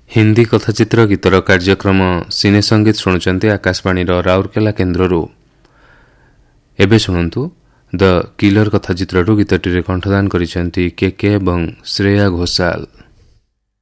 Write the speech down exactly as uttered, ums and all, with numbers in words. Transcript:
ହିନ୍ଦୀ କଥାଚିତ୍ର ଗୀତର କାର୍ଯ୍ୟକ୍ରମ ସିନେ ସଙ୍ଗୀତ ଶୁଣୁଛନ୍ତି ଆକାଶବାଣୀର ରାଉରକେଲା କେନ୍ଦ୍ରରୁ। ଏବେ ଶୁଣନ୍ତୁ ଦ କିଲର କଥାଚିତ୍ରରୁ ଗୀତଟିରେ କଣ୍ଠଦାନ କରିଛନ୍ତି କେ କେ ଏବଂ ଶ୍ରେୟା ଘୋଷାଲ।